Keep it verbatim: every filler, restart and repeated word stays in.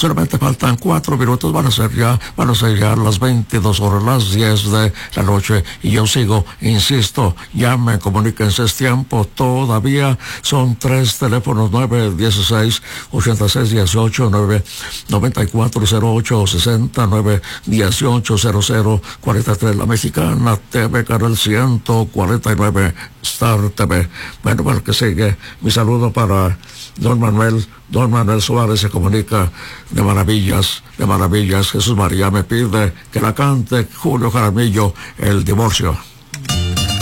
Solamente faltan cuatro minutos, van a ser ya, van a ser ya las veintidós horas, las diez de la noche, y yo sigo, insisto, llamen, comuníquense, es tiempo, todavía son tres teléfonos, nueve dieciséis, ochenta y seis dieciocho, nueve noventa y cuatro cero ocho sesenta, nueve dieciocho cero cero cuarenta y tres, la Mexicana T V, canal ciento cuarenta y nueve, Star T V. Bueno, bueno, que sigue, mi saludo para don Manuel, don Manuel Suárez se comunica de maravillas, de maravillas. Jesús María me pide que la cante Julio Jaramillo, El Divorcio.